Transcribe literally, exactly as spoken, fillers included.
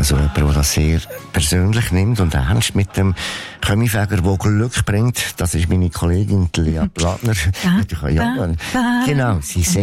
Also jemand, der das sehr persönlich nimmt und ernst mit dem Kaminfeger, der Glück bringt. Das ist meine Kollegin Lea Plattner. Ja, ja, genau, sie